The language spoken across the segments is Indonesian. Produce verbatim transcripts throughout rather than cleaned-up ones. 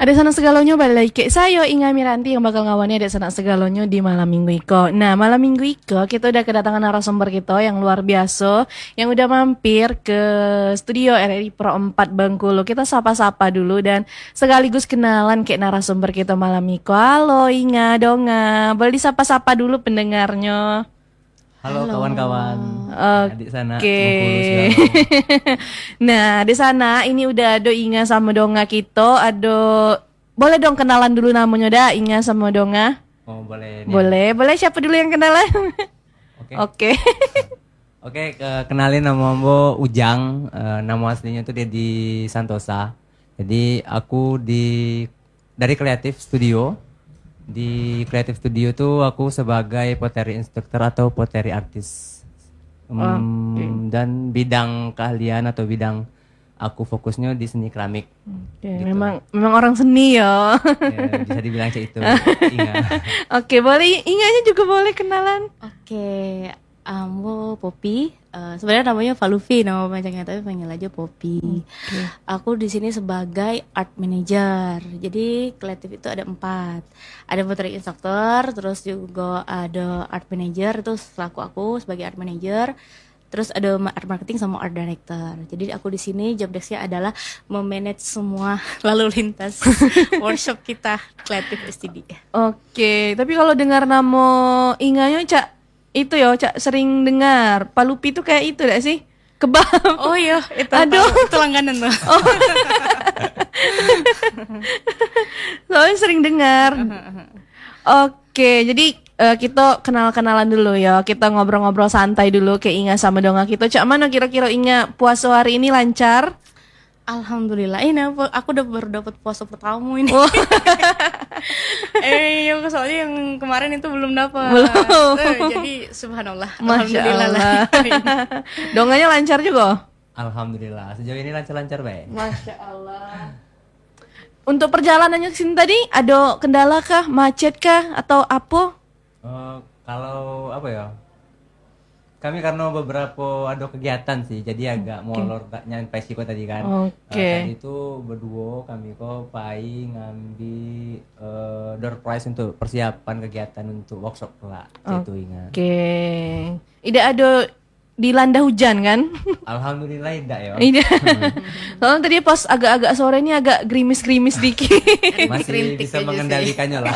Ada sana segalonyo balik ke saya Inga Miranti yang bakal ngawani ada sana segalonyo di malam minggu iko. Nah malam minggu iko kita udah kedatangan narasumber kita yang luar biasa, yang udah mampir ke studio R R I Pro empat Bengkulu. Kita sapa-sapa dulu dan sekaligus kenalan ke narasumber kita malam iko. Halo Inga, Donga, boleh disapa-sapa dulu pendengarnya. Halo, Halo kawan-kawan. Oke. Okay. Nah, di sana ini udah ada Inga sama Donga kita. Ada boleh dong kenalan dulu namanya dah Inga sama Donga. Oh, boleh. Boleh. Ya. Boleh siapa dulu yang kenalan? Oke. Oke. Oke, kenalin nama Mbo Ujang. Uh, nama aslinya tuh Dedi Santosa. Jadi aku di dari Creative Studio. Di Creative Studio tuh aku sebagai pottery instructor atau pottery artist. Um, oh, okay. Dan bidang keahlian atau bidang aku fokusnya di seni keramik. Okay. Gitu. Memang memang orang seni ya. Ya bisa dibilang kayak itu. Inga. Oke, okay, boleh Inganya juga boleh kenalan. Oke, okay. Ambo Poppy. Uh, sebenarnya namanya Falufi nama panjangnya, tapi panggil aja Poppy. Okay. Aku di sini sebagai art manager. Jadi kreatif itu ada empat. Ada pottery instructor, terus juga ada art manager, itu selaku aku sebagai art manager. Terus ada art marketing sama art director. Jadi aku di sini job desk-nya adalah memanage semua lalu lintas workshop kita Creative S T D. Oke, okay. Tapi kalau dengar nama Inganya Cak itu ya, Cak sering dengar Palupi itu kayak itu gak sih? Kebab. Oh iya, itu. Aduh, itu langganan tuh. Oh. Soalnya sering dengar. Oke, jadi uh, kita kenal-kenalan dulu ya. Kita ngobrol-ngobrol santai dulu ke Inga sama Donga kita. Cak mana kira-kira Inga puasa hari ini lancar? Alhamdulillah, ini aku udah baru dapat puasa pertama ini. Oh. eh, yang soalnya yang kemarin itu belum dapat. Belum. Eh, jadi subhanallah. Masya Alhamdulillah Allah. Donganya lancar juga? Alhamdulillah, sejauh ini lancar-lancar baik. Masya Allah. Untuk perjalanannya ke sini tadi ada kendala kah, macet kah, atau apa? Uh, kalau apa ya? Kami karena beberapa ada kegiatan sih, jadi agak molor okay. nyampe siko tadi kan. Oke. Okay. Uh, tadi itu berdua kami kok pai ngambil uh, door prize untuk persiapan kegiatan untuk workshop kelak. Okay. Itu ingat. Oke. Okay. Tidak ada dilanda hujan kan? Alhamdulillah tidak ya. Hmm. Soalnya tadi pas agak-agak sore ini agak gerimis-gerimis dikit. Masih bisa mengendalikannya lah.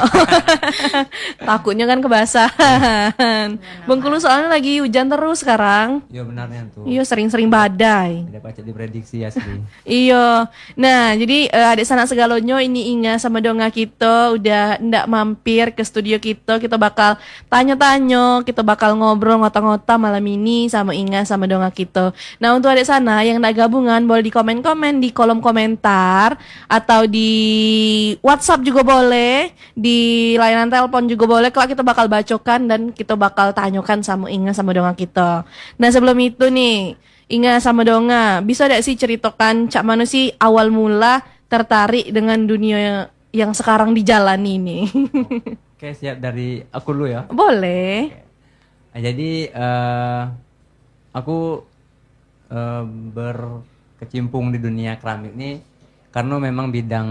Takutnya kan kebasahan. Bengkulu soalnya lagi hujan terus sekarang. Iya benarnya tuh. Iya sering-sering badai. Tidak baca diprediksi asli. Iya. Nah jadi uh, adik sanak segalonyo ini Inga sama Donga kita udah ndak mampir ke studio kita. Kita bakal tanya-tanya, kita bakal ngobrol ngota-ngota malam ini sama sama Inga sama Donga kita. Nah untuk adik sana yang nak gabungan boleh di komen-komen di kolom komentar atau di WhatsApp juga boleh, di layanan telepon juga boleh. Kalau kita bakal bacokan dan kita bakal tanyakan sama Inga sama Donga kita. Nah sebelum itu nih Inga sama Donga bisa gak sih ceritakan cak mana sih awal mula tertarik dengan dunia yang sekarang dijalani ini? Oke siap, dari aku dulu ya. Boleh. Nah, jadi uh, aku uh, berkecimpung di dunia keramik ini karena memang bidang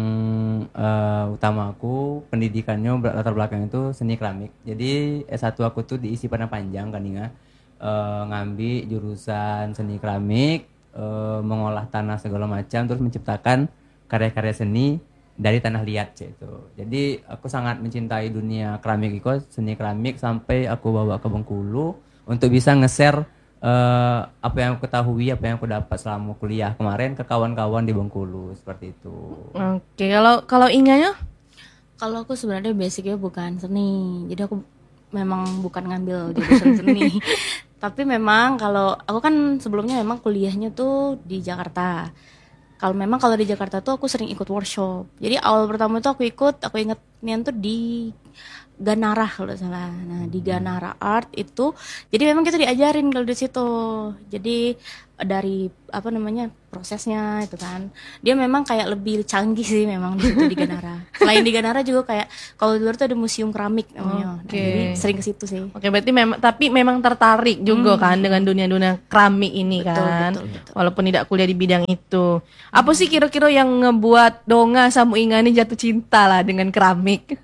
uh, utama aku pendidikannya latar belakang itu seni keramik. Jadi S satu aku tuh diisi Padang Panjang kan Inga, uh, ngambil jurusan seni keramik, uh, mengolah tanah segala macam, terus menciptakan karya-karya seni dari tanah liat itu. Jadi aku sangat mencintai dunia keramik itu, seni keramik, sampai aku bawa ke Bengkulu untuk bisa nge-share Uh, apa yang aku ketahui, apa yang aku dapat selama kuliah kemarin ke kawan-kawan di Bengkulu seperti itu. Oke, kalau kalau Inganya? Kalau aku sebenarnya basicnya bukan seni, jadi aku memang bukan ngambil jurusan seni. Tapi memang kalau aku kan sebelumnya memang kuliahnya tuh di Jakarta. Kalau memang kalau di Jakarta tuh aku sering ikut workshop. Jadi awal pertama tuh aku ikut, aku inget nian tuh di Ganara kalau nggak salah. Nah di Ganara Art itu, jadi memang kita diajarin kalau di situ. Jadi dari apa namanya prosesnya itu kan, dia memang kayak lebih canggih sih memang di situ di Ganara. Selain di Ganara juga kayak kalau di luar tuh ada museum keramik namanya. Oke. Nah, jadi sering ke situ sih. Oke, berarti memang tapi memang tertarik juga kan dengan dunia-dunia keramik ini Betul, kan. betul, betul. Walaupun tidak kuliah di bidang itu. Apa sih kira-kira yang ngebuat Donga sama Inga ini jatuh cinta lah dengan keramik?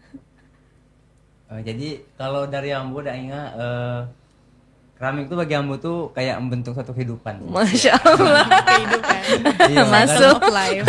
Eh, jadi kalau dari Ambo dan Inga, eh, keramik tuh bagi Ambo tuh kayak membentuk satu kehidupan. Masya Allah. Kehidupan. Iya, Masuk. Of life.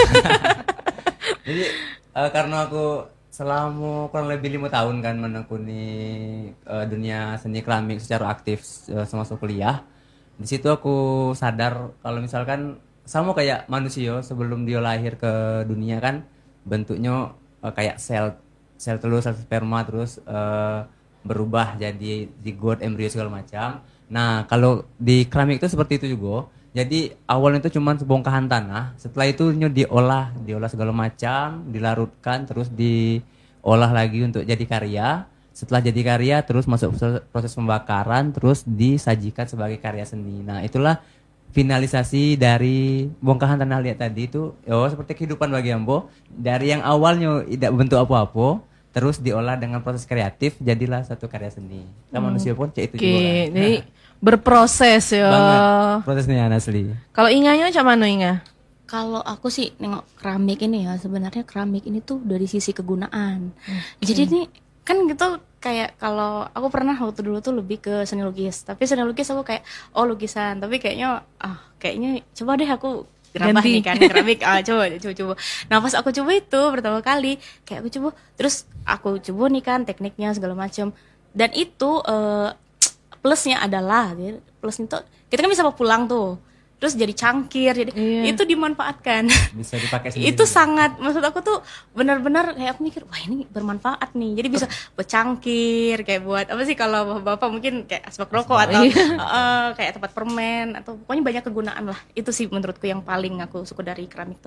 Jadi eh, karena aku selama kurang lebih lima tahun kan menekuni eh, dunia seni keramik secara aktif eh, semasa kuliah. Di situ aku sadar kalau misalkan sama kayak manusia sebelum dia lahir ke dunia kan bentuknya eh, kayak sel sel telur, sel sperma terus eh, berubah jadi zigot, embrio segala macam. Nah kalau di keramik itu seperti itu juga. Jadi awalnya itu cuma sebongkahan tanah, setelah itu nyo diolah, diolah segala macam, dilarutkan, terus diolah lagi untuk jadi karya. Setelah jadi karya, terus masuk proses pembakaran, terus disajikan sebagai karya seni. Nah itulah finalisasi dari bongkahan tanah liat tadi itu, oh seperti kehidupan bagi Ambo. Dari yang awalnya tidak bentuk apa-apa, terus diolah dengan proses kreatif, jadilah satu karya seni. Kan manusia pun cek itu Oke, juga kan. jadi berproses ya. Banget prosesnya asli. Kalau Inganya macam mana Inga? Kalau aku sih nengok keramik ini ya, sebenarnya keramik ini tuh dari sisi kegunaan. Jadi ini kan gitu kayak kalau aku pernah waktu dulu tuh lebih ke seni lukis. Tapi seni lukis aku kayak oh lukisan, tapi kayaknya ah kayaknya coba deh aku gerabah Ganti. nih kan keramik. Ah coba deh, coba coba. Nah, pas aku coba itu pertama kali kayak aku coba terus aku coba nih kan tekniknya segala macam. Dan itu eh, plusnya adalah gitu, plusnya tuh kita kan bisa bawa pulang tuh. Terus jadi cangkir, jadi Iya. itu dimanfaatkan. Bisa dipakai sendiri. Itu sangat, maksud aku tuh benar-benar kayak aku mikir wah ini bermanfaat nih, jadi bisa buat cangkir kayak buat apa sih kalau bapak mungkin kayak asbak rokok atau Iya. eh, kayak tempat permen atau pokoknya banyak kegunaan lah. Itu sih menurutku yang paling aku suka dari keramik tuh.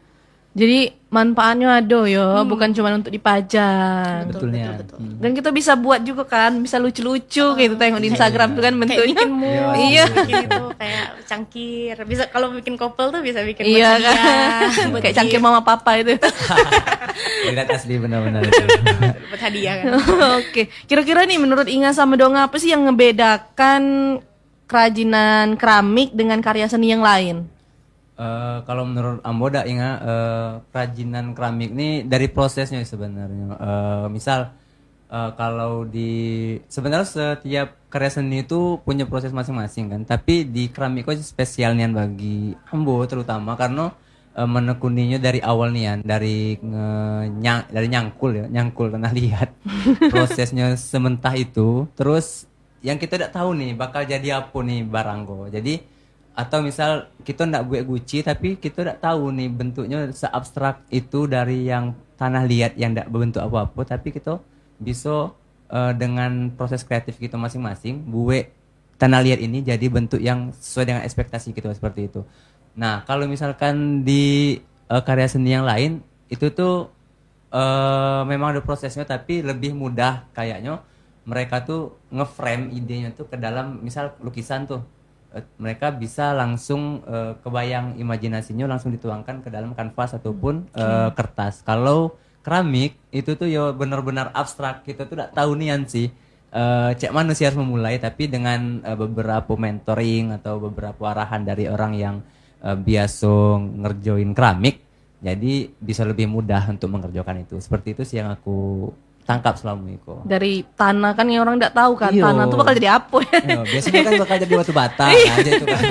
Jadi manfaatnya ada ya, bukan cuma untuk dipajang. Betulnya. betul, betul. Hmm. Dan kita bisa buat juga kan, bisa lucu-lucu gitu tengok di Instagram tuh kan Kayak bentuknya. bikin mood, Iya. bikin itu kayak cangkir. Bisa kalau bikin couple tuh bisa bikin buat Iya hadiah, kan, buat kayak cangkir gift, mama papa itu. Lihat asli benar-benar itu. buat hadiah kan. Oke, kira-kira nih menurut Inga sama Donga apa sih yang ngebedakan kerajinan keramik dengan karya seni yang lain? Eh, kalau menurut Ambo dak Inga, eh, kerajinan keramik ini dari prosesnya sebenarnya. Eh, misal eh, kalau di sebenarnya setiap karya seni itu punya proses masing-masing kan. Tapi di keramik itu spesial nian bagi Ambo terutama karena eh, menekuninya dari awal nian, dari nge- nyang, dari nyangkul ya, nyangkul tanah liat. Prosesnya sementah itu, terus yang kita tidak tahu nih bakal jadi apa nih barang go. Jadi atau misal kita ndak buat Gucci tapi kita ndak tahu nih bentuknya seabstrak itu dari yang tanah liat yang ndak berbentuk apa-apa, tapi kita bisa eh, dengan proses kreatif kita masing-masing buat tanah liat ini jadi bentuk yang sesuai dengan ekspektasi kita seperti itu. Nah kalau misalkan di eh, karya seni yang lain itu tuh eh, memang ada prosesnya tapi lebih mudah kayaknya. Mereka tuh ngeframe idenya tuh ke dalam misal lukisan tuh. Eh, mereka bisa langsung eh, kebayang imajinasinya langsung dituangkan ke dalam kanvas ataupun eh, kertas. Kalau keramik itu tuh ya benar-benar abstrak, kita tuh tidak tahu nian sih eh, cek mana sih harus memulai, tapi dengan eh, beberapa mentoring atau beberapa arahan dari orang yang eh, biasa ngerjoin keramik, jadi bisa lebih mudah untuk mengerjakan itu. Seperti itu sih yang aku tangkap selama itu. Dari tanah kan yang orang nggak tahu kan, Iyo. tanah tuh bakal jadi apa ya? Ya, biasanya kan bakal jadi batu bata aja itu kan.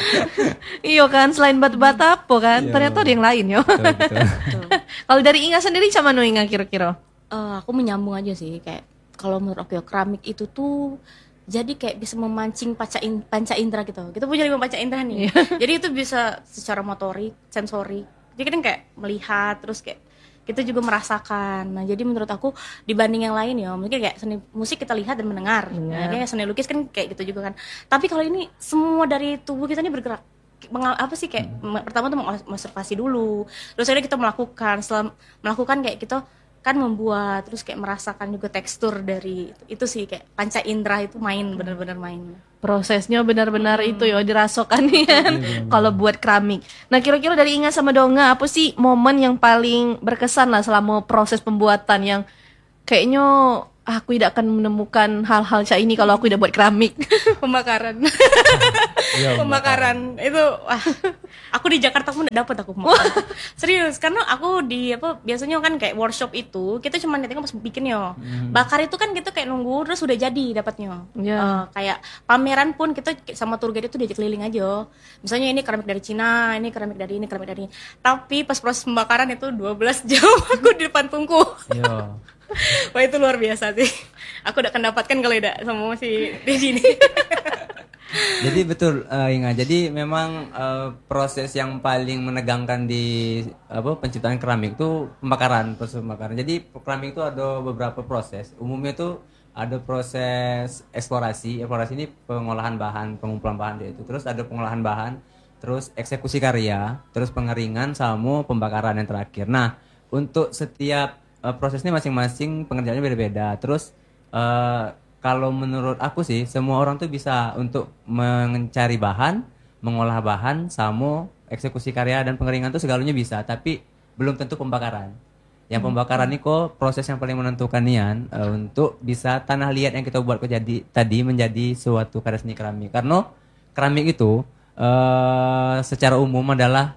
Iya kan, selain batu-bata apa kan? Iya. Ternyata ada yang lain ya. Betul, betul. Kalau dari Inga sendiri sama no Inga kira-kira? Eh, aku menyambung aja sih kayak kalau menurut aku ya keramik itu tuh jadi kayak bisa memancing panca, in, panca indera gitu. Kita punya lima panca indera nih. Jadi itu bisa secara motorik, sensorik. Jadi kan kayak melihat terus kayak kita juga merasakan. Nah, jadi menurut aku dibanding yang lain ya, mungkin kayak seni musik kita lihat dan mendengar. Nah, kayak seni lukis kan kayak gitu juga kan. Tapi kalau ini semua dari tubuh kita ini bergerak. Mengal apa sih kayak hmm. pertama tuh mengobservasi dulu. Terus akhirnya kita melakukan, setelah melakukan kayak kita kan membuat, terus kayak merasakan juga tekstur dari itu, itu sih kayak panca indera itu main, benar-benar main. Prosesnya benar-benar itu ya dirasakan kan kalau buat keramik. Nah kira-kira dari Inga sama Donga apa sih momen yang paling berkesan lah selama proses pembuatan yang kayaknya aku tidak akan menemukan hal-hal kayak ini kalau aku tidak buat keramik. Pembakaran. Iya, Pembakaran itu wah, aku di Jakarta pun udah dapet aku pembakaran. Serius, karena aku di apa biasanya kan kayak workshop itu kita cuma datang pas bikin yo. Hmm. Bakar itu kan kita kayak nunggu terus udah jadi dapatnya. Iya. Eh, kayak pameran pun kita sama tour guide itu diajak keliling aja. Misalnya ini keramik dari Cina, ini keramik dari ini, keramik dari ini. Tapi pas proses pembakaran itu dua belas jam aku di depan tungku. Iya. Wah itu luar biasa sih. Aku udah akan dapatkan kalau tidak sama si Dedi ini. Jadi betul uh, Inga. Jadi memang uh, proses yang paling menegangkan di apa penciptaan keramik itu pembakaran, proses pembakaran. Jadi keramik itu ada beberapa proses. Umumnya itu ada proses eksplorasi. Eksplorasi ini pengolahan bahan, pengumpulan bahan dia itu. Terus ada pengolahan bahan, terus eksekusi karya, terus pengeringan sama pembakaran yang terakhir. Nah, untuk setiap uh, prosesnya masing-masing pengerjaannya beda-beda. Terus uh, kalau menurut aku sih semua orang tuh bisa untuk mencari bahan, mengolah bahan, sama eksekusi karya dan pengeringan tuh segalanya bisa, tapi belum tentu pembakaran. Yang pembakaran ini kok proses yang paling menentukan nian uh, untuk bisa tanah liat yang kita buat kok jadi tadi menjadi suatu karya seni keramik. Karena keramik itu uh, secara umum adalah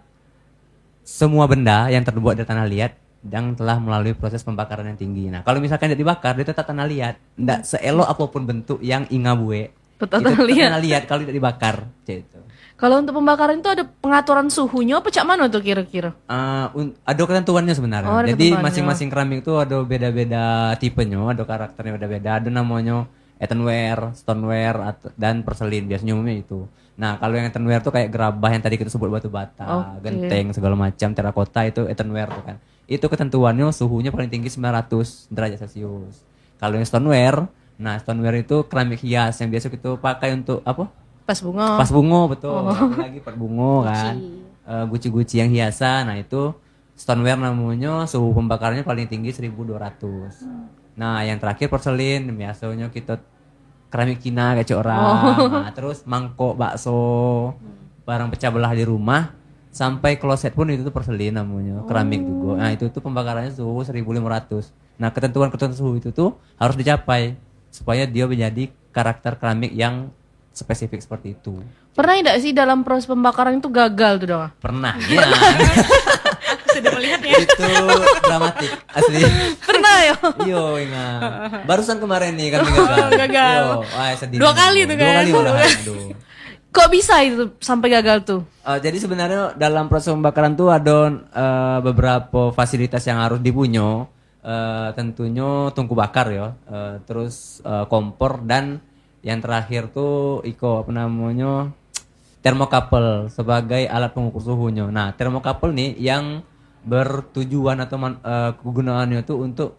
semua benda yang terbuat dari tanah liat yang telah melalui proses pembakaran yang tinggi. Nah, kalau misalkan tidak dibakar, dia tetap tanah liat. Nggak seelok apapun bentuk yang Inga bue. Tetap itu tanah liat. tanah liat kalau tidak dibakar. Gitu. Kalau untuk pembakaran itu ada pengaturan suhunya apa cak mana tuh kira-kira? Uh, un- ada ketentuannya sebenarnya. Oh, ada Jadi ketentuannya. masing-masing keramik itu ada beda-beda tipenya, ada karakternya beda-beda. Ada namanya earthenware, stoneware, at- dan porcelain. Biasanya umumnya itu. Nah, kalau yang earthenware tuh kayak gerabah yang tadi kita sebut batu bata, Oke. genteng segala macam, terakota itu earthenware tuh kan. Itu ketentuannya suhunya paling tinggi sembilan ratus derajat Celcius. Kalau yang stoneware, nah stoneware itu keramik hias yang biasa kita pakai untuk apa? Pas bunga. Pas bungo, betul. Satu lagi per bungo kan. Eh, guci-guci yang hiasan. Nah, itu stoneware namanya, suhu pembakarannya paling tinggi seribu dua ratus. Nah, yang terakhir porcelain, biasanya kita keramik Cina kayak orang. Nah, terus mangkok bakso, barang pecah belah di rumah, sampai kloset pun itu tuh porcelain namanya, keramik juga. Nah, itu tuh pembakarannya suhu seribu lima ratus. Nah, ketentuan-ketentuan suhu itu tuh harus dicapai supaya dia menjadi karakter keramik yang spesifik seperti itu. Pernah tidak sih dalam proses pembakaran itu gagal tuh dong? Pernah, ya. Aku sudah melihatnya. Itu dramatik asli. Pernah ya? Yo, ingat. Barusan kemarin nih kami gagal. Oh, gagal. Yo, wah, sedih. Dua kali tuh Dua kan. kali malahan. Aduh. Kok bisa itu sampai gagal tuh? Uh, jadi sebenarnya dalam proses pembakaran tuh ada uh, beberapa fasilitas yang harus dipunya. Uh, tentunya tungku bakar ya, uh, terus uh, kompor, dan yang terakhir tuh iko apa namanya termokapel sebagai alat pengukur suhunya. Nah, termokapel nih yang bertujuan atau man, uh, kegunaannya tuh untuk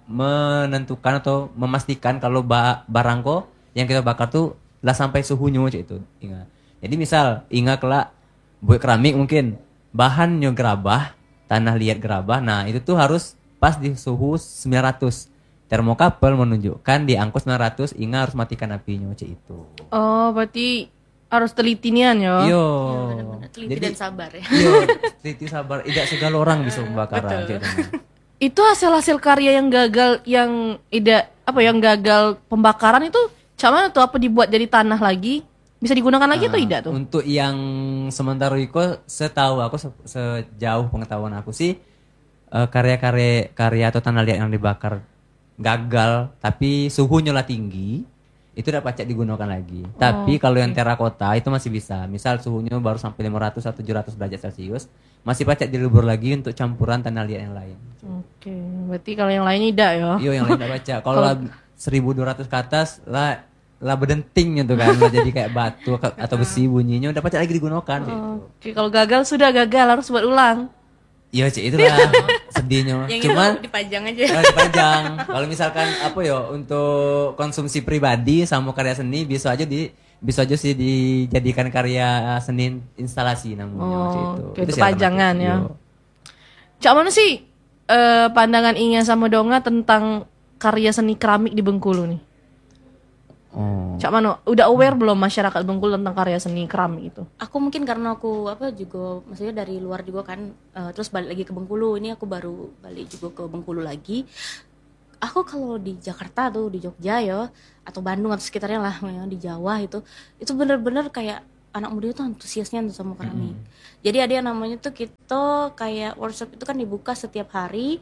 menentukan atau memastikan kalau ba barang kok yang kita bakar tuh lah sampai suhunya cik itu. Ingat. Jadi misal Inga kelak buat keramik mungkin bahannya gerabah, tanah liat gerabah. Nah, itu tuh harus pas di suhu sembilan ratus. Termokapel menunjukkan di angka sembilan ratus, Inga harus matikan apinya cik itu. Oh, berarti harus teliti nian ya? Yo. Benar-benar teliti Jadi- dan sabar ya. Yo, teliti sabar. Tidak segala orang bisa membakaran cik itu. Itu hasil-hasil karya yang gagal, yang tidak apa yang gagal pembakaran itu cak mana tuh, apa dibuat dari tanah lagi? Bisa digunakan lagi atau Ah, tidak tuh? Untuk yang sementara itu setahu aku se- sejauh pengetahuan aku sih eh, karya-karya karya atau tanah liat yang dibakar gagal tapi suhunya lah tinggi itu tidak pacak digunakan lagi. Tapi kalau yang terakota itu masih bisa. Misal suhunya baru sampai lima ratus atau tujuh ratus derajat Celcius, masih pacak dilebur lagi untuk campuran tanah liat yang lain. Oke, berarti kalau yang lain tidak ya? Iyo yang lain tidak baca. Kalau lah seribu dua ratus ke atas lah lah bedenting gitu kan, lah jadi kayak batu ke- atau besi bunyinya udah pacak lagi digunakan gitu. Oke, kalau gagal sudah gagal, harus buat ulang. Iya cik itulah sedihnya. Yang Cuman itu dipajang aja. eh, dipajang. Kalau misalkan apa ya untuk konsumsi pribadi sama karya seni bisa aja di bisa aja sih dijadikan karya seni instalasi namanya Oh, cik itu. oke, itu sih alternatif. pajangan ya. Iya. Cak mana sih eh, pandangan Inga sama Donga tentang karya seni keramik di Bengkulu nih? Oh. Cak Mano, udah aware belum masyarakat Bengkulu tentang karya seni keramik itu? Aku mungkin karena aku apa juga maksudnya dari luar juga kan, eh, terus balik lagi ke Bengkulu. Ini aku baru balik juga ke Bengkulu lagi. Aku kalau di Jakarta tuh, di Jogja ya, atau Bandung atau sekitarnya lah, ya, di Jawa itu, itu bener-bener kayak anak muda itu antusiasnya tuh sama keramik. Mm-hmm. Jadi ada yang namanya tuh kita kayak workshop itu kan dibuka setiap hari,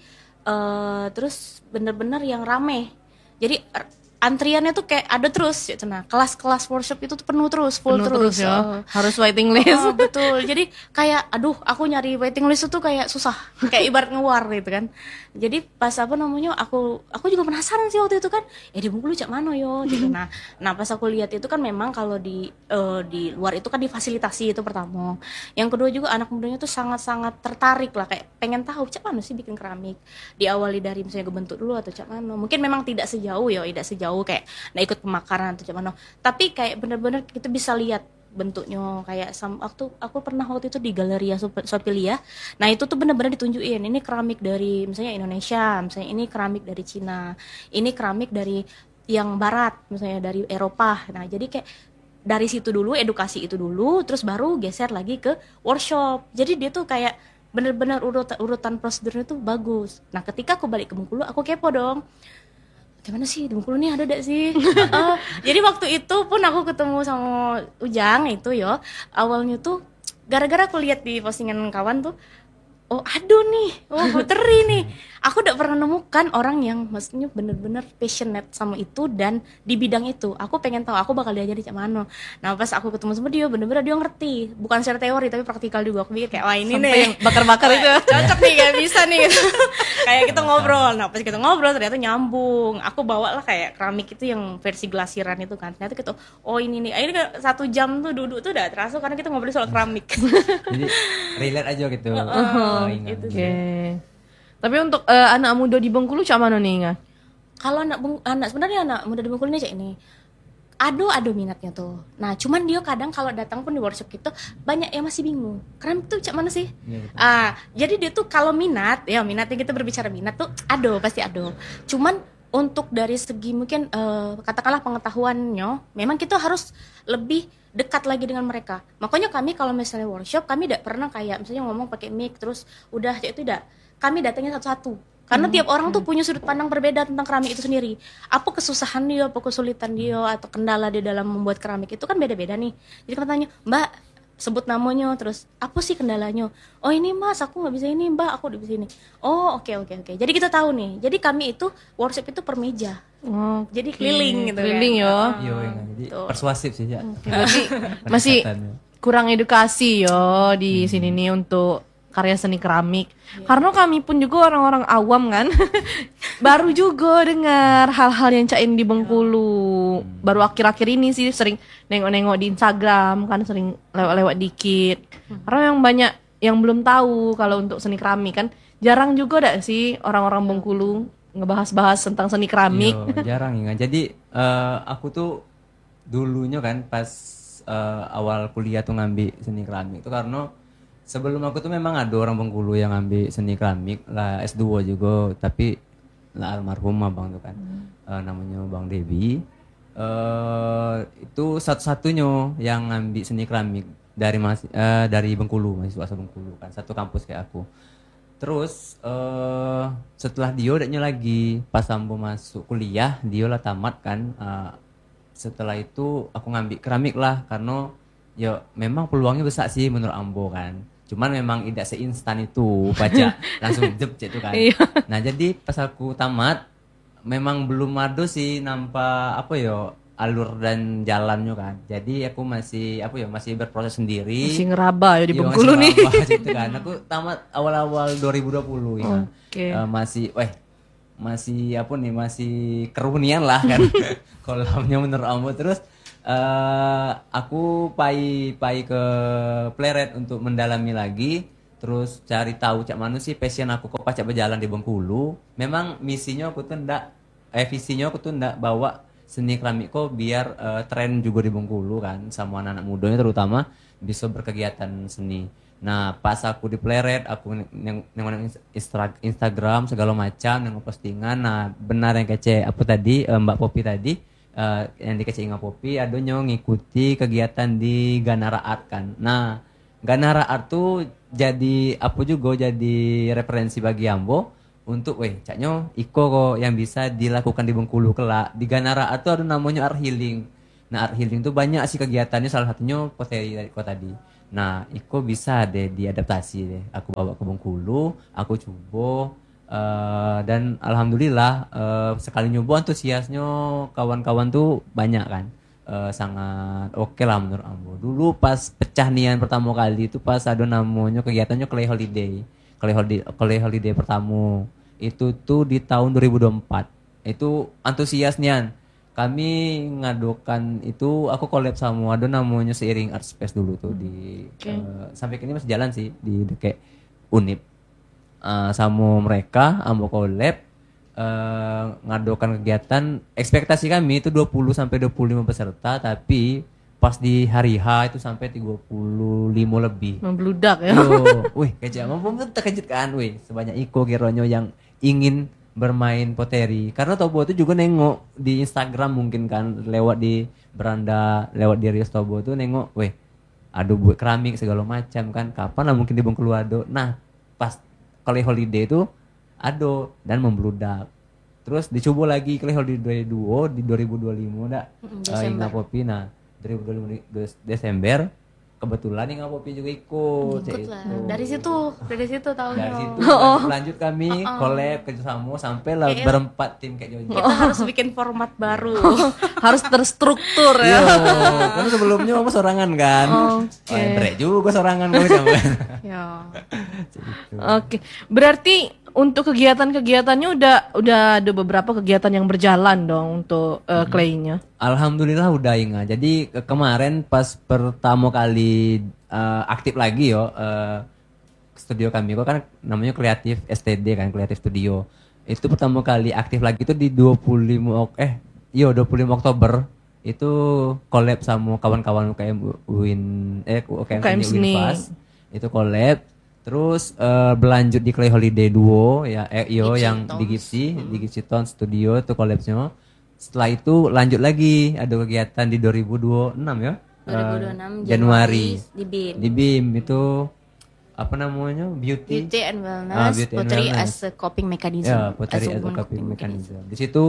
uh, terus bener-bener yang rame. Jadi antriannya tuh kayak ada terus gitu. Nah, kelas-kelas workshop itu tuh penuh terus, full penuh terus, terus ya. Uh, harus waiting list. Oh, betul. Jadi kayak aduh, aku nyari waiting list itu kayak susah, kayak ibarat ngewar gitu kan. Jadi pas apa namanya, aku aku juga penasaran sih waktu itu kan, eh di Bengkulu cak mano yo gitu. Nah, nah pas aku lihat itu kan memang kalau di uh, di luar itu kan difasilitasi itu pertama. Yang kedua juga anak mudanya tuh sangat-sangat tertarik lah, kayak pengen tahu cak mano sih bikin keramik. Diawali dari misalnya bentuk dulu atau cak mano. Mungkin memang tidak sejauh ya, tidak sejauh kayak nah ikut pemakaran atau gimana, tapi kayak bener-bener kita bisa lihat bentuknya kayak sam, waktu aku pernah waktu itu di Galeria Sopilia. Nah itu tuh bener-bener ditunjukin ini keramik dari misalnya Indonesia, misalnya ini keramik dari Cina, ini keramik dari yang Barat, misalnya dari Eropa. Nah jadi kayak dari situ dulu, edukasi itu dulu, terus baru geser lagi ke workshop. Jadi dia tuh kayak bener-bener urutan, urutan prosedurnya tuh bagus. Nah ketika aku balik ke Bengkulu, aku kepo dong, gimana sih di Bengkulu nih ada gak sih? uh, jadi waktu itu pun aku ketemu sama Ujang itu yo, awalnya tuh gara-gara aku lihat di postingan kawan tuh, oh aduh nih, oh puteri nih. Aku udah pernah nemukan orang yang maksudnya bener-bener passionate sama itu dan di bidang itu. Aku pengen tahu, aku bakal diajarin cak mano. Nah pas aku ketemu sama dia, bener-bener dia ngerti. Bukan secara teori tapi praktikal juga. Aku pikir kayak wah ini sampai nih yang bakar-bakar itu cocok nih, kayak bisa nih gitu. Kayak kita ngobrol. Nah pas kita ngobrol ternyata nyambung. Aku bawa lah kayak keramik itu yang versi glasiran itu kan. Ternyata gitu, oh ini nih. Akhirnya satu jam tuh duduk tuh udah terasa karena kita ngobrol soal keramik. Jadi relate aja gitu. Uh, oh, gitu. Oke. Okay. Tapi untuk uh, anak muda di Bengkulu cak mana nih Inga? Kalau anak anak sebenarnya anak muda di Bengkulu ini cak ini ado ado minatnya tuh. Nah cuman dia kadang kalau datang pun di workshop gitu banyak yang masih bingung. Keramik tuh cak mana sih? Ya, ah jadi dia tuh kalau minat ya minatnya kita berbicara minat tuh ado pasti ado. Cuman untuk dari segi mungkin uh, katakanlah pengetahuannya, memang kita harus lebih dekat lagi dengan mereka. Makanya kami kalau misalnya workshop kami tidak pernah kayak misalnya ngomong pakai mic terus udah itu tidak. Kami datangnya satu-satu. Karena hmm, tiap orang hmm. tuh punya sudut pandang berbeda tentang keramik itu sendiri. Apa kesusahan dia, apa kesulitan dia, atau kendala dia dalam membuat keramik itu kan beda-beda nih. Jadi kan tanya, Mbak, sebut namanya, terus apa sih kendalanya? Oh ini mas, aku nggak bisa ini, Mbak, aku udah bisa ini. Oh oke okay, oke okay, oke. Okay. Jadi kita tahu nih. Jadi kami itu workshop itu per meja. Oh, jadi keliling gitu keliling kan. yo. Yo, jadi tuh. Persuasif sih ya. Okay. Masih kurang edukasi yo di hmm. sini nih untuk karya seni keramik. Yeah. Karena kami pun juga orang-orang awam kan. Baru juga dengar hal-hal yang cain di Bengkulu. Yeah. Baru akhir-akhir ini sih sering nengok-nengok di Instagram kan, sering lewat-lewat dikit. Hmm. Karena yang banyak yang belum tahu kalau untuk seni keramik kan jarang juga dah sih orang-orang Bengkulu ngebahas-bahas tentang seni keramik. Yo, jarang ya. Jadi uh, aku tuh dulunya kan pas uh, awal kuliah tuh ngambil seni keramik itu karena sebelum aku tuh memang ada orang Bengkulu yang ngambil seni keramik lah S dua juga, tapi lah almarhum abang tuh kan hmm. uh, namanya Bang Debi. Uh, itu satu-satunya yang ngambil seni keramik dari mas uh, dari Bengkulu, mahasiswa asal Bengkulu kan, satu kampus kayak aku. Terus uh, setelah dia udahnya lagi pas sambo masuk kuliah, dia lah tamat kan. Uh, setelah itu aku ngambil keramik lah karena ya memang peluangnya besar sih menurut ambo kan. Cuman memang tidak seinstan itu baca langsung jep itu kan. Nah jadi pas aku tamat memang belum ada sih nampak apa ya alur dan jalannya kan. Jadi aku masih apa ya masih berproses sendiri. Masih ngeraba ya di Yo, Bengkulu nih. Gitu kan. Aku tamat awal-awal dua ribu dua puluh ya. Okay. Uh, masih weh masih apa nih masih kerunian lah kan. Kolamnya menurut ambo terus Uh, aku pai pai ke Pleret untuk mendalami lagi, terus cari tahu cak mana sih passion aku kok pacak berjalan di Bengkulu. Memang misinya aku tuh ndak, eh visinya aku tuh ndak bawa seni keramik kok biar uh, tren juga di Bengkulu kan, sama anak-anak mudanya terutama bisa berkegiatan seni. Nah pas aku di Pleret, aku neng neng Instra- Instagram segala macam, neng postingan. Nah benar yang kece apa tadi eh, Mbak Popi tadi eh, yang dikece Inga Popi, adonyo ngikuti kegiatan di Ganara Art kan. Nah Ganara Art tuh jadi apa juga jadi referensi bagi Ambo untuk weh caknya iko kok yang bisa dilakukan di Bengkulu kelak. Di Ganara Art tuh ada namanya art healing. Nah art healing tuh banyak sih kegiatannya, salah satunya poteri dari kota tadi. Nah iko bisa deh diadaptasi deh. Aku bawa ke Bengkulu, aku coba eh, dan alhamdulillah eh, sekali nyoba antusiasnya kawan-kawan tuh banyak kan. Eh, sangat oke lah menurut Ambo. Dulu pas pecah nian pertama kali itu pas ada namanya kegiatannya Clay Holiday. Clay Holiday, Clay Holiday pertama itu tuh di tahun dua ribu dua puluh empat. Itu antusias nian. Kami ngadokan itu, aku collab sama ada namanya Seiring Art Space dulu tuh di Oke. eh, sampai kini masih jalan sih di dekat Unip. Eh, sama mereka Ambo collab eh, ngadokan kegiatan. Ekspektasi kami itu dua puluh sampai dua puluh lima peserta, tapi pas di hari H itu sampai tiga puluh lima lebih. Membludak ya. Yo, wih kece mampu terkejut kan, wih sebanyak iko kironyo yang ingin bermain poteri. Karena Tobo itu juga nengok di Instagram mungkin kan lewat di beranda, lewat di Rios Tobo tuh nengok, wih aduh buat keramik segala macam kan. Kapan lah mungkin di Bengkulu ado. Nah, pas Clay Holiday itu ado dan membludak. Terus dicoba lagi Clay Holiday dua di dua ribu dua puluh lima dah. Mm, Uh, Inga Popi nah dua ribu dua puluh lima Des- Desember kebetulan Inga Popi juga ikut. Ikut Cek lah. itu. Dari situ, dari situ tahunya. Dari situ lanjut, lanjut kami collab kerjasama sampai lah Kayaknya- berempat tim kayak Jojo. Kita harus bikin format baru. Harus terstruktur Iya, ya. kan sebelumnya mama sorangan kan. Oke. Oh, Andre juga sorangan kali sampai. Ya. Oke. Berarti untuk kegiatan-kegiatannya udah udah ada beberapa kegiatan yang berjalan dong untuk eh, Clay-nya. Alhamdulillah udah Inga. Jadi ke- kemarin pas pertama kali eh, aktif lagi yo eh, studio kami kok kan namanya Kreatif S T D kan, Kreatif Studio. Itu pertama kali aktif lagi itu di dua puluh lima ok eh iya dua puluh lima Oktober itu collab sama kawan-kawan U K M U I N eh U K M, U K M Seni Seni. Univas. Itu collab. Terus eh, berlanjut di Clay Holiday Duo ya eh, iyo Gipsy yang Tones. di Gipsy, di Gipsy Tones Studio itu collabnya. Setelah itu lanjut lagi ada kegiatan di dua ribu dua puluh enam ya. dua ribu dua puluh Eh, enam Januari di B I M. di B I M itu apa namanya beauty, Beauty and Ah, Wellness, Beauty and Putri Wellness. as a coping mechanism. ya Putri As a as a woman coping coping mechanism. Di situ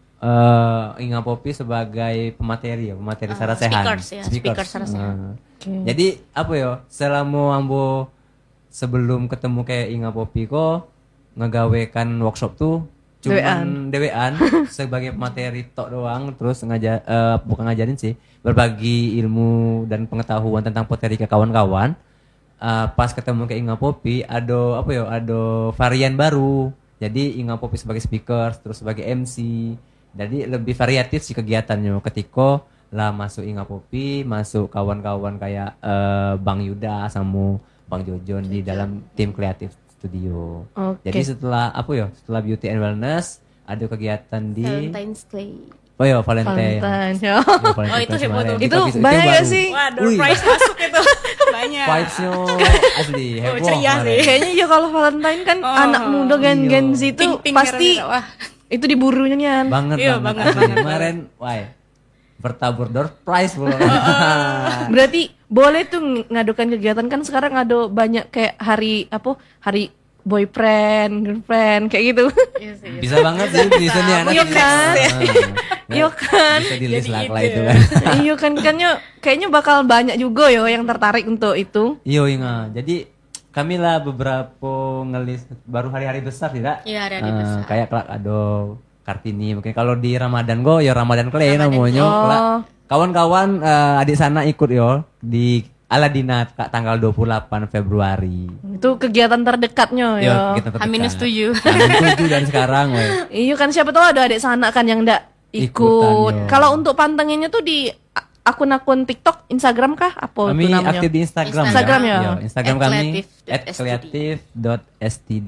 eh Inga Popi sebagai pemateri ya pemateri Ah, sarasehan speakers ya, speaker sarasehan. Ah. Oke. Jadi apa ya selama ambo sebelum ketemu kayak Inga Popi kok ngegawekan workshop tuh cuman dewean sebagai materi tok doang, terus ngajar eh, bukan ngajarin sih, berbagi ilmu dan pengetahuan tentang poteri ke kawan-kawan. Eh, pas ketemu kayak Inga Popi ada apa ya ada varian baru, jadi Inga Popi sebagai speaker terus sebagai M C, jadi lebih variatif sih kegiatannya ketika lah masuk Inga Popi, masuk kawan-kawan kayak eh, Bang Yuda sama Bang Jojon di dalam tim kreatif studio. Oke. Jadi setelah apa ya? Setelah beauty and wellness ada kegiatan di Valentine's Day. oh ya Valentine. Valentine ya. Ya, Valentine Oh, itu heboh kemarin. tuh. Itu Itu banyak baru. gak sih? Waduh, Wih. prize masuk itu. Banyak. Vibes-nya asli heboh. ceria kemarin. sih. Kayaknya ya kalau Valentine kan Oh. anak muda Gen Gen Z itu Pink-pink pasti merah-merah. Wah. itu diburunya nian. Banget Iya, banget. banget, asli. banget, Kemarin wah bertabur door prize bro. Berarti boleh tuh ng- ngadukan kegiatan kan sekarang ada banyak kayak hari apa? Hari boyfriend, girlfriend kayak gitu. Iya sih. Bisa banget sih di sini anak. Iya kan? Iya kan? Bisa di list Jadi lah gitu lah ya. itu kan. Iya kan kayaknya kayaknya bakal banyak juga yo yang tertarik untuk itu. Iya Inga. Jadi kami lah beberapa ngelis baru hari-hari besar tidak? Iya, hari-hari Eh, besar. Kayak kelak ado Kartini mungkin kalau di Ramadan go ya Ramadan Clay namanya. Oh. Kelak kawan-kawan eh, adik sana ikut yo di Aladina Kak, tanggal dua puluh delapan Februari. Itu kegiatan terdekatnya Yo, ya. kita H minus tujuh. Hamin tujuh dari sekarang weh. Iya kan siapa tahu ada adik sana kan yang ndak Ikutan, ikut. yo. Kalau untuk pantenginnya tuh di a- akun-akun TikTok, Instagram kah? Apa Kami itu namanya? aktif di Instagram, Instagram ya? Yo, Instagram At kami creative dot at std. creative dot std.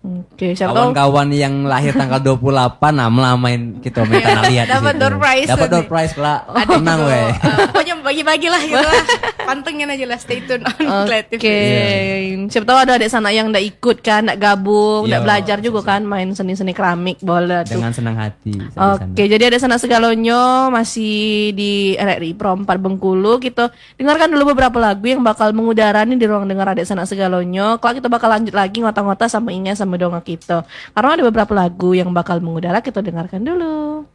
Oke, siapa tahu Kawan-kawan yang lahir tanggal dua puluh delapan nah melamain kita mereka lihat di Dapat situ. door prize Dapat nih. door prize lah. Ada Tenang gitu, weh. eh, pokoknya bagi-bagi lah gitu lah. Pantengin aja lah, stay tune on Oke, Kreatif. siapa tahu ada adik sana yang ndak ikut kan, ndak gabung, ndak Iya, belajar juga kan main seni-seni keramik bola tuh. Dengan senang hati. Oke, jadi ada sana segalonyo masih di R R I Pro empat Bengkulu. Kita dengarkan dulu beberapa lagu yang bakal mengudara nih di ruang dengar adik sana segalonyo. Kalau kita bakal lanjut lagi ngota-ngota sama Inga sama Donga kita. Karena ada beberapa lagu yang bakal mengudara, kita dengarkan dulu.